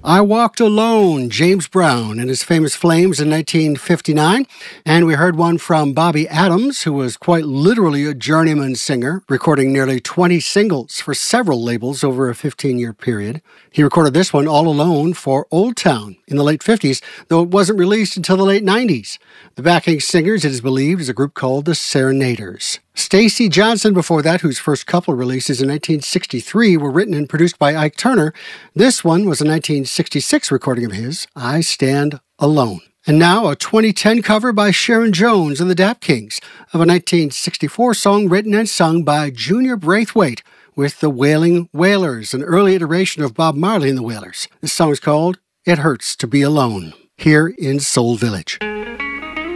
I Walked Alone, James Brown and his famous Flames in 1959. And we heard one from Bobby Adams, who was quite literally a journeyman singer, recording nearly 20 singles for several labels over a 15-year period. He recorded this one all alone for Old Town in the late 50s, though it wasn't released until the late 90s. The backing singers, it is believed, is a group called the Serenaders. Stacy Johnson before that, whose first couple releases in 1963 were written and produced by Ike Turner. This one was a 1966 recording of his, I Stand Alone. And now a 2010 cover by Sharon Jones and the Dap Kings of a 1964 song written and sung by Junior Braithwaite with the Wailing Wailers, an early iteration of Bob Marley and the Wailers. This song is called It Hurts to Be Alone, here in Soul Village.